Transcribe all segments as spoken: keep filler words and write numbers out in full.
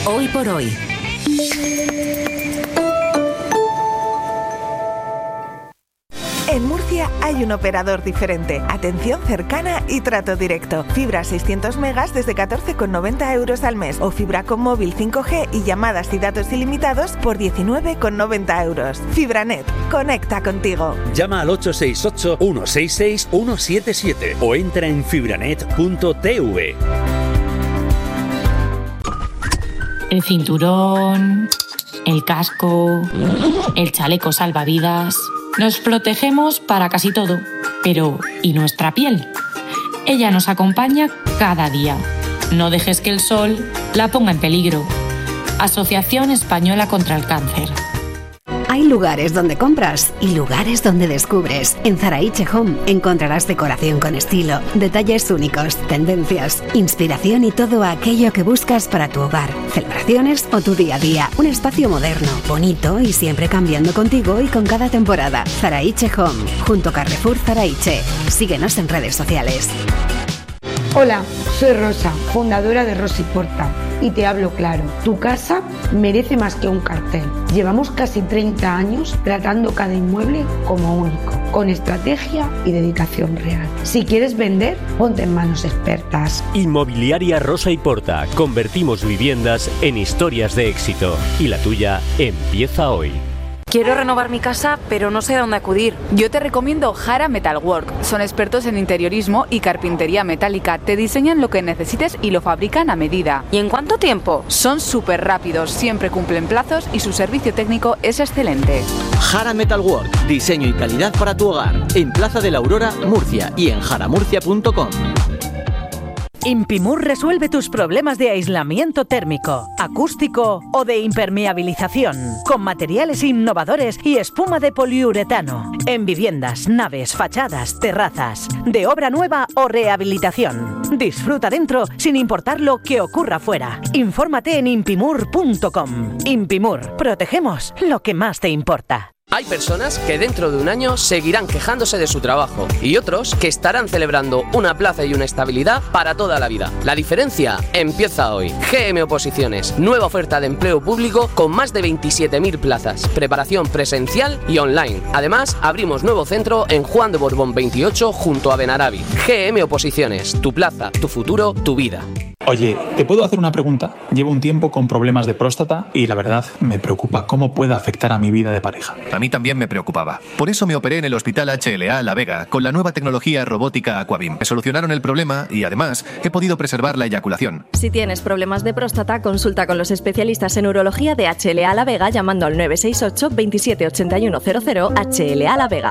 Hoy por hoy. En Murcia hay un operador diferente, atención cercana y trato directo. Fibra seiscientos megas desde catorce con noventa euros al mes o fibra con móvil cinco G y llamadas y datos ilimitados por diecinueve con noventa euros. Fibranet, conecta contigo. Llama al ocho seis ocho, uno seis seis, uno siete siete o entra en fibranet punto t v. El cinturón, el casco, el chaleco salvavidas. Nos protegemos para casi todo, pero ¿y nuestra piel? Ella nos acompaña cada día. No dejes que el sol la ponga en peligro. Asociación Española contra el Cáncer. Hay lugares donde compras y lugares donde descubres. En Zaraiche Home encontrarás decoración con estilo, detalles únicos, tendencias, inspiración y todo aquello que buscas para tu hogar, celebraciones o tu día a día. Un espacio moderno, bonito y siempre cambiando contigo y con cada temporada. Zaraiche Home, junto a Carrefour Zaraiche. Síguenos en redes sociales. Hola, soy Rosa, fundadora de Rosa y Porta, y te hablo claro. Tu casa merece más que un cartel. Llevamos casi treinta años tratando cada inmueble como único, con estrategia y dedicación real. Si quieres vender, ponte en manos expertas. Inmobiliaria Rosa y Porta. Convertimos viviendas en historias de éxito. Y la tuya empieza hoy. Quiero renovar mi casa, pero no sé a dónde acudir. Yo te recomiendo Jara Metalwork. Son expertos en interiorismo y carpintería metálica. Te diseñan lo que necesites y lo fabrican a medida. ¿Y en cuánto tiempo? Son súper rápidos, siempre cumplen plazos y su servicio técnico es excelente. Jara Metalwork. Diseño y calidad para tu hogar. En Plaza de la Aurora, Murcia y en jaramurcia punto com. Impimur resuelve tus problemas de aislamiento térmico, acústico o de impermeabilización con materiales innovadores y espuma de poliuretano en viviendas, naves, fachadas, terrazas, de obra nueva o rehabilitación. Disfruta dentro sin importar lo que ocurra fuera. Infórmate en impimur punto com. Impimur, protegemos lo que más te importa. Hay personas que dentro de un año seguirán quejándose de su trabajo y otros que estarán celebrando una plaza y una estabilidad para toda la vida. La diferencia empieza hoy. G M Oposiciones, nueva oferta de empleo público con más de veintisiete mil plazas, preparación presencial y online. Además, abrimos nuevo centro en Juan de Borbón veintiocho junto a Benarabi. G M Oposiciones, tu plaza, tu futuro, tu vida. Oye, ¿te puedo hacer una pregunta? Llevo un tiempo con problemas de próstata y la verdad me preocupa cómo puede afectar a mi vida de pareja. A mí también me preocupaba. Por eso me operé en el Hospital H L A La Vega con la nueva tecnología robótica Aquabim. Me solucionaron el problema y además he podido preservar la eyaculación. Si tienes problemas de próstata, consulta con los especialistas en urología de H L A La Vega llamando al nueve seis ocho, veintisiete ochenta y uno cero cero H L A La Vega.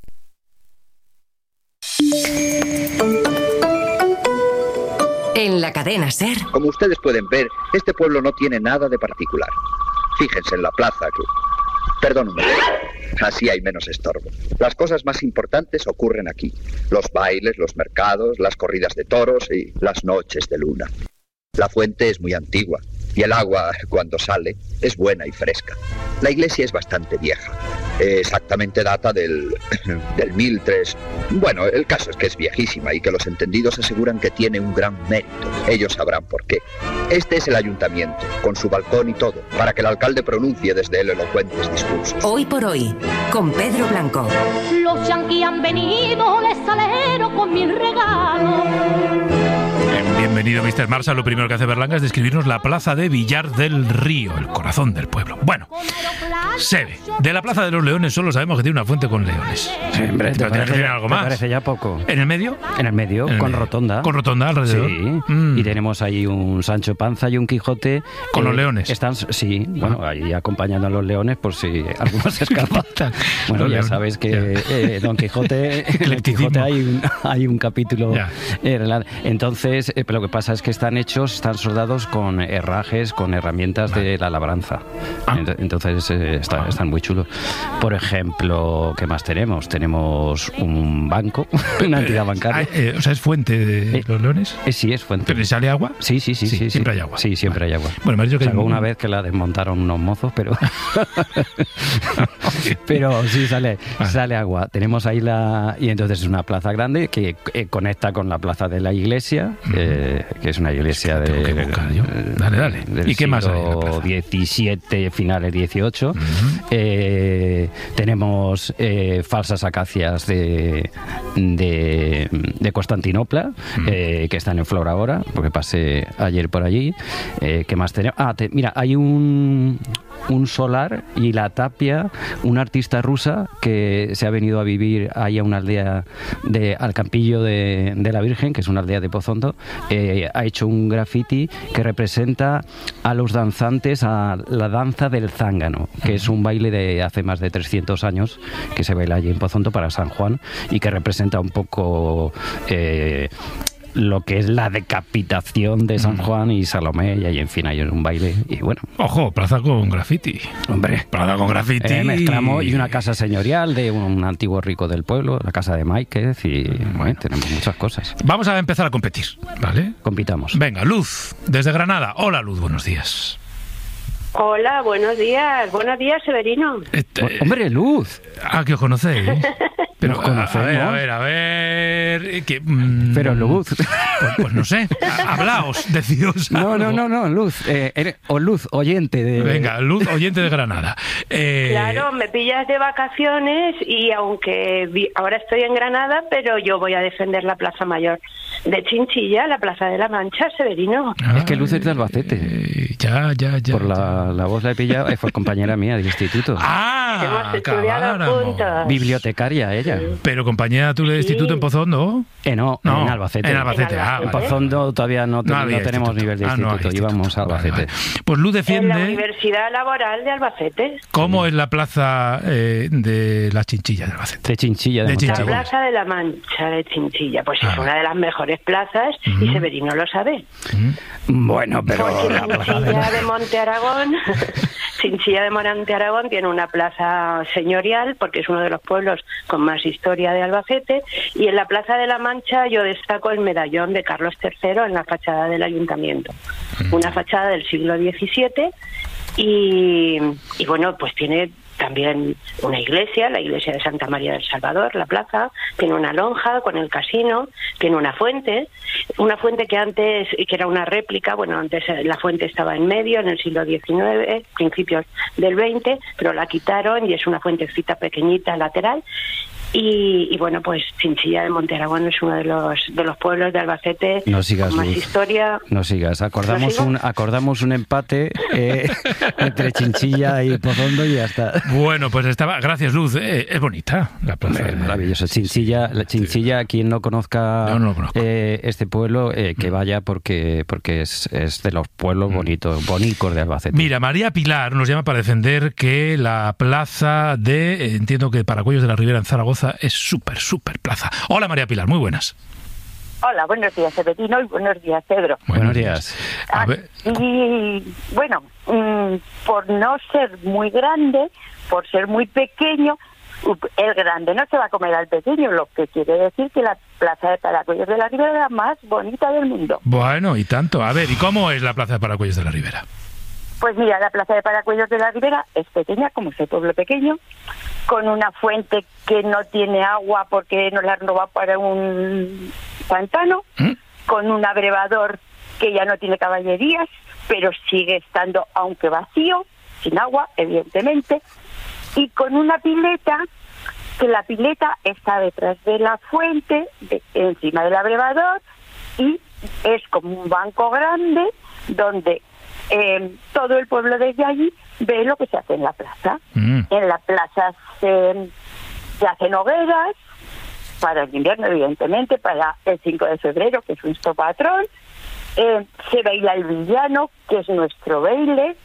En la cadena SER. Como ustedes pueden ver, este pueblo no tiene nada de particular. Fíjense en la plaza que... Perdón un momento. Así hay menos estorbo. Las cosas más importantes ocurren aquí. Los bailes, los mercados, las corridas de toros y las noches de luna. La fuente es muy antigua y el agua, cuando sale, es buena y fresca. La iglesia es bastante vieja. Exactamente data del... del mil tres... Bueno, el caso es que es viejísima y que los entendidos aseguran que tiene un gran mérito. Ellos sabrán por qué. Este es el ayuntamiento, con su balcón y todo, para que el alcalde pronuncie desde él elocuentes discursos. Hoy por hoy, con Pedro Blanco. Los yanquis han venido, les salero con mil regalos. Bienvenido, mister Marshall. Lo primero que hace Berlanga es describirnos la plaza de Villar del Río, el corazón del pueblo. Bueno, se ve. De la plaza de los Leones solo sabemos que tiene una fuente con leones. Sí, hombre, pero tiene que tener algo más. Me parece ya poco. ¿En el medio? En el medio, en el con medio. rotonda. Con rotonda alrededor. Sí, mm. y tenemos ahí un Sancho Panza y un Quijote. ¿Con eh, los leones? Están, sí, bueno, ahí acompañando a los leones por si alguno se escapa. Bueno, ya sabes que eh, Don Quijote, en el Quijote hay un, hay un capítulo. Eh, entonces, eh, lo que pasa es que están hechos, están soldados con herrajes, con herramientas vale. de la labranza. Ah. Entonces, eh, está, ah. están muy chulos. Por ejemplo, ¿qué más tenemos? Tenemos un banco, una entidad bancaria. Eh, eh, o sea, ¿es fuente de eh, los leones? Eh, sí, es fuente. ¿Pero le sale agua? Sí, sí, sí. sí, sí siempre sí. hay agua. Sí, siempre vale. hay agua. Bueno, me ha dicho que... Salvo hay... una vez que la desmontaron unos mozos, pero... pero sí, sale, vale. sale agua. Tenemos ahí la... Y entonces es una plaza grande que eh, conecta con la plaza de la iglesia, uh-huh. eh, que, que es una iglesia de, que buscar yo. Dale, dale. del ¿Y qué más hay en la siglo plaza? diecisiete, finales dieciocho. Uh-huh. eh, tenemos eh, falsas acacias de, de, de Constantinopla, uh-huh. eh, que están en flor ahora, porque pasé ayer por allí. Eh, ¿Qué más tenemos? Ah, te, mira, hay un, un solar y la tapia, una artista rusa que se ha venido a vivir ahí a una aldea de al Campillo de, de la Virgen, que es una aldea de Pozondo, eh, ha hecho un graffiti que representa a los danzantes a la danza del zángano, que uh-huh. es un baile de hace más de trescientos años que se baila allí en Pozondo para San Juan y que representa un poco eh, lo que es la decapitación de San Juan y Salomé, y ahí en fin hay un baile y bueno. Ojo, plaza con graffiti. Hombre, plaza con graffiti. Eh, mezclamos y una casa señorial de un antiguo rico del pueblo, la casa de Máiquez, y bueno, tenemos muchas cosas. Vamos a empezar a competir, ¿vale? Compitamos. Venga, Luz, desde Granada. Hola, Luz, buenos días. Hola, buenos días. Buenos días, Severino. Este, Hombre, Luz. Ah, que os conocéis. Pero Nos conocemos. A ver, a ver, a ver. Que, mm, Pero Luz. Pues, pues no sé. Hablaos, decidos. No, algo. no, no, no, Luz. Eh, eres, o Luz, oyente de. Venga, Luz, oyente de Granada. Eh... Claro, me pillas de vacaciones y aunque vi, ahora estoy en Granada, pero yo voy a defender la Plaza Mayor de Chinchilla, la Plaza de la Mancha, Severino. Ah, es que Luz es de Albacete. Eh, ya, ya, ya. Por la, la voz la he pillado, fue compañera mía de instituto. Ah, hemos estudiado juntos. Bibliotecaria ella. Pero compañera tú de instituto sí. en Pozondo. Eh, no, no, en Albacete. En Albacete, ah, en Pozondo todavía no, no, no tenemos instituto. nivel de instituto, ah, no íbamos a Albacete. Vale, vale. Pues Luz defiende... En la Universidad Laboral de Albacete. ¿Cómo es la plaza eh, de la Chinchilla de Albacete? De Chinchilla. De de Chinchilla. La Plaza de la Mancha de Chinchilla, pues ah. es una de las mejores plazas uh-huh. y Severino lo sabe. Uh-huh. Bueno, pero... Pues Chinchilla de Monte Aragón... Chinchilla de Monte Aragón tiene una plaza señorial porque es uno de los pueblos con más historia de Albacete, y en la Plaza de la Mancha yo destaco el medallón de Carlos tercero en la fachada del ayuntamiento, una fachada del siglo diecisiete y, y bueno, pues tiene también una iglesia, la iglesia de Santa María del Salvador, la plaza, tiene una lonja con el casino, tiene una fuente, una fuente que antes, que era una réplica, bueno, antes la fuente estaba en medio, en el siglo diecinueve, principios del veinte, pero la quitaron y es una fuentecita pequeñita lateral. Y, y bueno, pues Chinchilla de Monte Aragón es uno de los de los pueblos de Albacete no sigas, con más Luz. historia. No sigas, acordamos ¿No un acordamos un empate eh, entre Chinchilla y Pozondo y ya está. Bueno, pues estaba, gracias Luz, eh, es bonita la plaza. Eh, maravilloso. Chinchilla, la Chinchilla, quien no conozca no, no eh, este pueblo, eh, que vaya porque porque es, es de los pueblos bonitos, bonitos de Albacete. Mira, María Pilar nos llama para defender que la plaza de, eh, entiendo que Paracuellos de la Ribera en Zaragoza es súper, súper plaza. Hola María Pilar, muy buenas. Hola, buenos días, Severino, y buenos días, Pedro. Buenos días. Ah, y bueno, mmm, por no ser muy grande, por ser muy pequeño, el grande no se va a comer al pequeño, lo que quiere decir que la Plaza de Paracuellos de la Ribera es la más bonita del mundo. Bueno, y tanto. A ver, ¿y cómo es la Plaza de Paracuellos de la Ribera? Pues mira, la Plaza de Paracuellos de la Ribera es pequeña, como es el pueblo pequeño, con una fuente que no tiene agua porque nos la han robado para un pantano, ¿Mm? con un abrevador que ya no tiene caballerías, pero sigue estando, aunque vacío, sin agua, evidentemente, y con una pileta, que la pileta está detrás de la fuente, de, encima del abrevador, y es como un banco grande donde eh, todo el pueblo desde allí ve lo que se hace en la plaza. Mm. En la plaza se, se hacen hogueras para el invierno, evidentemente, para el cinco de febrero, que es nuestro patrón. Eh, se baila el villano, que es nuestro baile.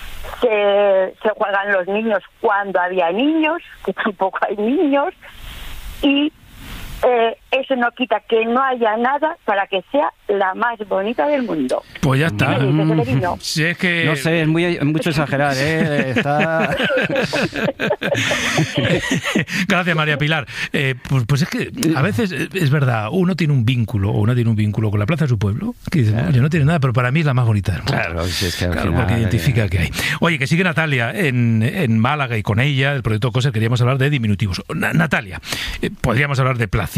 Se, se juegan los niños cuando había niños, que tampoco hay niños. Y eh, eso no quita que no haya nada para que sea la más bonita del mundo. Pues ya está. Mm, si es que... No sé, es muy, mucho exagerar, ¿eh? Está... Gracias, María Pilar. Eh, pues, pues es que a veces es verdad, uno tiene un vínculo, o una tiene un vínculo con la plaza de su pueblo, que dice, claro. Yo no tiene nada, pero para mí es la más bonita del mundo. Claro, si es que al claro, final, porque identifica eh... que hay. Oye, que sigue Natalia en, en Málaga, y con ella, el proyecto COSER, queríamos hablar de diminutivos. Na, Natalia, eh, podríamos hablar de placitas, de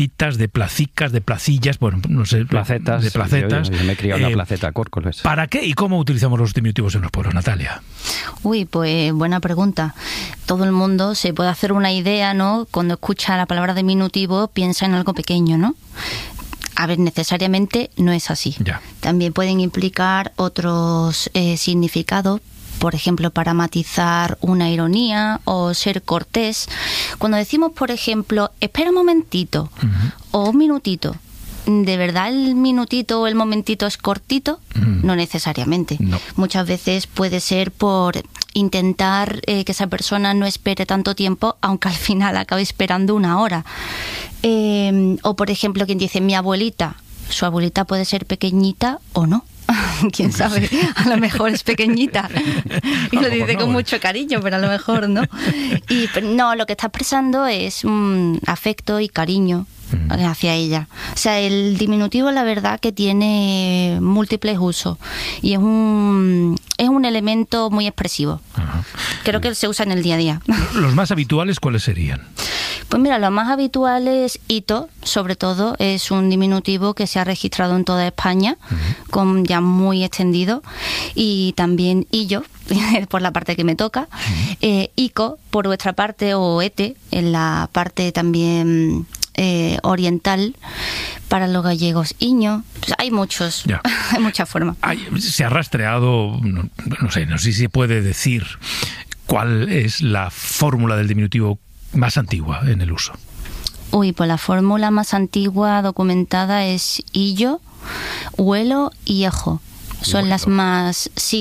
de placicas, de placillas, bueno, no sé, placetas, de placetas. Yo, yo me he criado en eh, la placeta Córcoles. ¿Para qué y cómo utilizamos los diminutivos en los pueblos, Natalia? Uy, pues buena pregunta. Todo el mundo se puede hacer una idea, ¿no? Cuando escucha la palabra diminutivo, piensa en algo pequeño, ¿no? A ver, necesariamente no es así. Ya. También pueden implicar otros eh, significados, por ejemplo, para matizar una ironía o ser cortés. Cuando decimos, por ejemplo, espera un momentito uh-huh. o un minutito, ¿de verdad el minutito o el momentito es cortito? Uh-huh. No necesariamente. No. Muchas veces puede ser por intentar eh, que esa persona no espere tanto tiempo, aunque al final acabe esperando una hora. Eh, o, por ejemplo, quien dice mi abuelita, su abuelita puede ser pequeñita o no. Quién sabe, a lo mejor es pequeñita y lo dice con mucho cariño, pero a lo mejor no. Y no, lo que está expresando es un afecto y cariño hacia ella. O sea, el diminutivo, la verdad, que tiene múltiples usos y es un es un elemento muy expresivo. Ajá. Creo que se usa en el día a día. ¿Los más habituales cuáles serían? Pues mira, lo más habitual es hito, sobre todo, es un diminutivo que se ha registrado en toda España, uh-huh. con ya muy extendido, y también illo, por la parte que me toca, uh-huh. eh, ico, por vuestra parte, o ete, en la parte también eh, oriental, para los gallegos, iño, pues hay muchos, ya. hay muchas formas. Hay, se ha rastreado, no, no sé, no sé si se puede decir cuál es la fórmula del diminutivo más antigua en el uso. Uy, pues la fórmula más antigua documentada es illo, huelo y ejo. Son bueno. las más, sí,